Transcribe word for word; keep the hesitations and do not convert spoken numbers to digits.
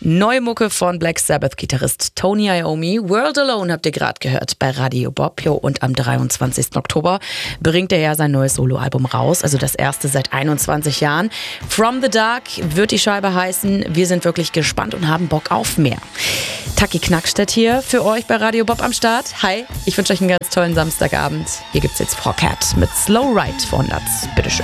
Neue Mucke von Black Sabbath-Gitarrist Tony Iommi. World Alone habt ihr gerade gehört bei Radio Bob. Jo, und am dreiundzwanzigsten Oktober bringt er ja sein neues Soloalbum raus. Also das erste seit einundzwanzig Jahren. From the Dark wird die Scheibe heißen. Wir sind wirklich gespannt und haben Bock auf mehr. Taki Knackstedt hier für euch bei Radio Bob am Start. Hi, ich wünsche euch einen ganz tollen Samstagabend. Hier gibt's jetzt Frau Cat mit Slow Ride von Latz. Bitteschön.